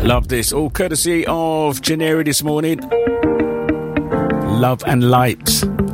Love this. All courtesy of Janeri this morning. Love and Light.